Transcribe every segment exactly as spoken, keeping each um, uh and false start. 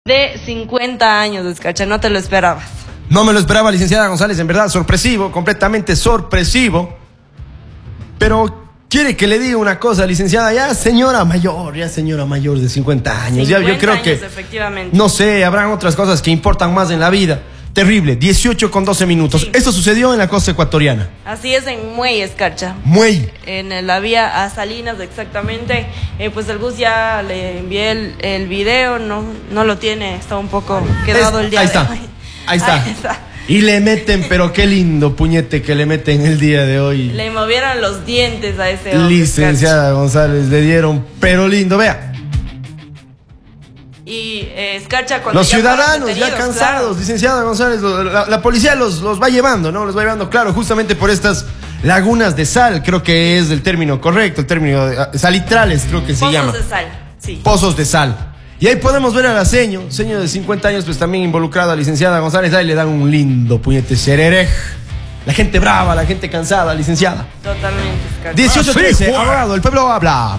de cincuenta años, Escarcha, no te lo esperabas. No me lo esperaba, licenciada González, en verdad, sorpresivo, completamente sorpresivo. Pero quiere que le diga una cosa, licenciada, ya señora mayor, ya señora mayor de cincuenta años. cincuenta ya yo creo años, que, efectivamente. no sé, habrán otras cosas que importan más en la vida. Terrible, dieciocho con doce minutos. Sí. Esto sucedió en la costa ecuatoriana. Así es, en Muey, Escarcha. Muey. En la vía a Salinas, exactamente. Eh, pues el bus ya le envié el, el video, no, no lo tiene, está un poco quedado Es- el día ahí de está, hoy. ahí está. Ahí está. Y le meten, pero qué lindo puñete que le meten el día de hoy. Le movieron los dientes a ese hombre. Licenciada González, le dieron, pero lindo, vea. Y eh, Escarcha, cuando Los ya fueron ciudadanos ya detenidos, cansados, claro. licenciada González, lo- la, la policía los, los va llevando, ¿no? Los va llevando, claro, justamente por estas lagunas de sal, creo que es el término correcto, el término de, ah, salitrales, creo que se Pozos llama. de sal, sí. Pozos de sal. Y ahí podemos ver a la seño, seño de cincuenta años, pues también involucrada, licenciada González, ahí le dan un lindo puñete cererej. La gente brava, la gente cansada, licenciada. Totalmente, Escarcha. dieciocho Ah, sí, trece, Juan. abogado, el pueblo habla.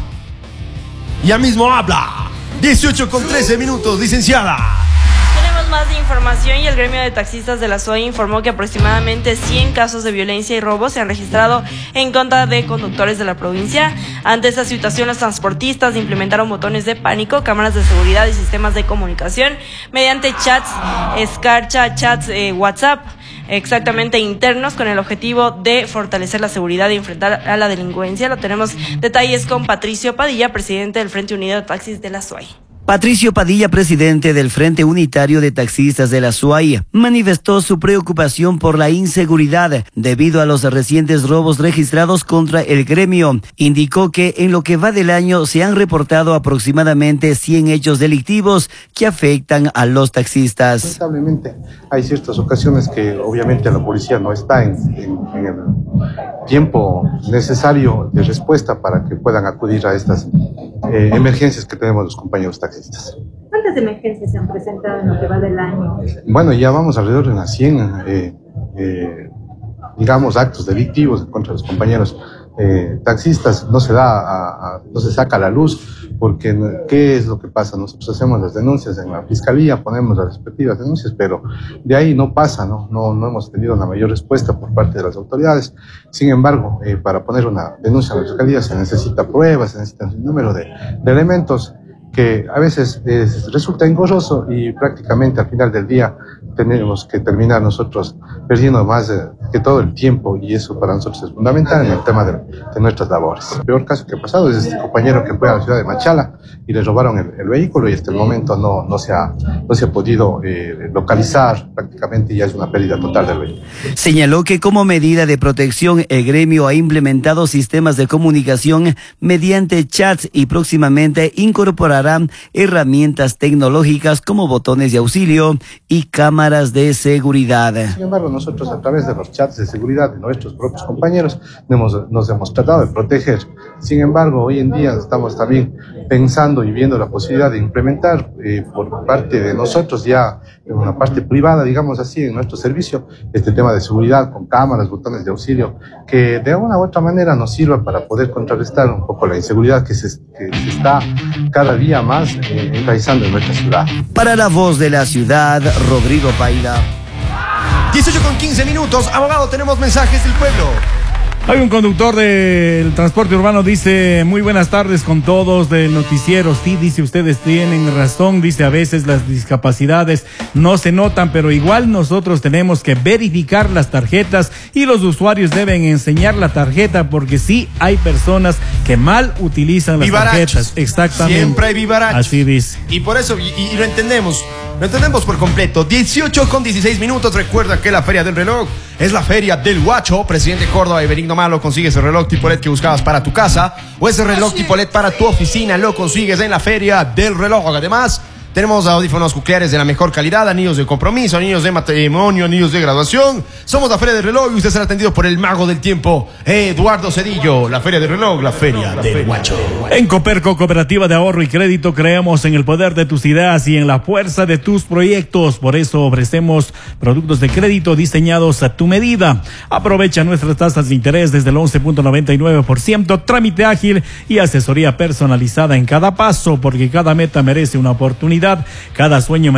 Ya mismo habla. dieciocho con trece minutos, licenciada. Tenemos más de información y el gremio de taxistas de la S O E informó que aproximadamente cien casos de violencia y robo se han registrado en contra de conductores de la provincia. Ante esta situación, los transportistas implementaron botones de pánico, cámaras de seguridad y sistemas de comunicación mediante chats, Escarcha, chats, eh, WhatsApp, exactamente internos, con el objetivo de fortalecer la seguridad y enfrentar a la delincuencia. Lo tenemos detalles con Patricio Padilla, presidente del Frente Unido de Taxis de la S O E. Patricio Padilla, presidente del Frente Unitario de Taxistas de la S U A I, manifestó su preocupación por la inseguridad debido a los recientes robos registrados contra el gremio. Indicó que en lo que va del año se han reportado aproximadamente cien hechos delictivos que afectan a los taxistas. Lamentablemente hay ciertas ocasiones que obviamente la policía no está en, en, en el tiempo necesario de respuesta para que puedan acudir a estas eh, emergencias que tenemos los compañeros taxistas. ¿Cuántas emergencias se han presentado en lo que va del año? Bueno, ya vamos alrededor de unas cien, eh, eh, digamos, actos delictivos contra los compañeros eh, taxistas. No se da, a, a, no se saca a la luz, porque ¿qué es lo que pasa? Nosotros hacemos las denuncias en la fiscalía, ponemos las respectivas denuncias, pero de ahí no pasa, ¿no? No, no hemos tenido una mayor respuesta por parte de las autoridades. Sin embargo, eh, para poner una denuncia en la fiscalía se necesita pruebas, se necesita un número de, de elementos que a veces eh, resulta engorroso y prácticamente al final del día tenemos que terminar nosotros perdiendo más de, que todo el tiempo, y eso para nosotros es fundamental en el tema de, de nuestras labores. El peor caso que ha pasado es este compañero que fue a la ciudad de Machala y le robaron el, el vehículo, y hasta el momento no, no, se, ha, no se ha podido eh, localizar, prácticamente ya es una pérdida total del vehículo. Señaló que como medida de protección el gremio ha implementado sistemas de comunicación mediante chats y próximamente incorporará herramientas tecnológicas como botones de auxilio y cámaras de seguridad. Sin embargo, nosotros a través de los chats de seguridad de nuestros propios compañeros hemos, nos hemos tratado de proteger. Sin embargo, hoy en día estamos también pensando y viendo la posibilidad de implementar eh, por parte de nosotros ya en una parte privada, digamos así, en nuestro servicio, este tema de seguridad con cámaras, botones de auxilio, que de alguna u otra manera nos sirva para poder contrarrestar un poco la inseguridad que se, que se está cada día más eh, enraizando en nuestra ciudad. Para La Voz de la Ciudad, Rodrigo Paila. dieciocho con quince minutos, abogado, tenemos mensajes del pueblo. Hay un conductor del transporte urbano, dice, muy buenas tardes con todos del noticiero. Sí, dice, ustedes tienen razón, dice, a veces las discapacidades no se notan, pero igual nosotros tenemos que verificar las tarjetas y los usuarios deben enseñar la tarjeta, porque sí hay personas que mal utilizan las Vivarachos. tarjetas. Exactamente. Siempre hay vivarachos. Así dice. Y por eso, y, y lo entendemos, lo entendemos por completo. dieciocho con dieciséis minutos, recuerda que la Feria del Reloj es la Feria del Guacho. Presidente Córdoba y Benigno Malo, consigues el reloj tipo L E D que buscabas para tu casa, o ese reloj tipo L E D para tu oficina, lo consigues en la Feria del Reloj. Además, tenemos audífonos nucleares de la mejor calidad, anillos de compromiso, anillos de matrimonio, anillos de graduación. Somos la Feria del Reloj y usted será atendido por el mago del tiempo, Eduardo Cedillo. La Feria del Reloj, la Feria del Guacho. En Coperco, Cooperativa de Ahorro y Crédito, creemos en el poder de tus ideas y en la fuerza de tus proyectos. Por eso ofrecemos productos de crédito diseñados a tu medida. Aprovecha nuestras tasas de interés desde el once punto noventa y nueve por ciento, trámite ágil y asesoría personalizada en cada paso, porque cada meta merece una oportunidad, cada sueño